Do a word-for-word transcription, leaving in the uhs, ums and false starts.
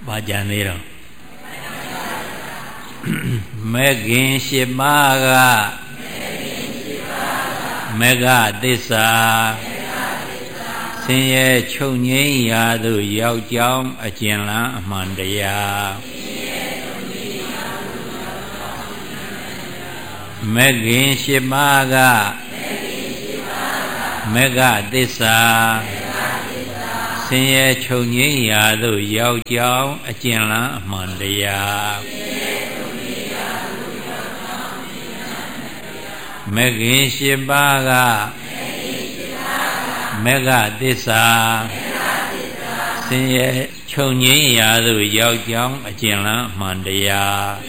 ဘာကြံသေးတော့မေခင်ရှိပါကမေဃသစ္စာဆင်းရဲချုပ်ငြိမ်းရာသို့ရောက်ကြောင်းအကျဉ်းလန်းအမှန်တရားမေခင်ရှိပါကမေဃသစ္စာဆင်းရဲချုပ်ငြိမ်းရာသို့ရောက်ကြောင်းအကျဉ်းလန်းအမှန်တရားမေခင်ရှိပါကမေဃသစ္စာဆင်းရဲချုပ်ငြိမ်းရာသို့ရောက်ကြောင်းအကျဉ်းလန်းအမှန်တရား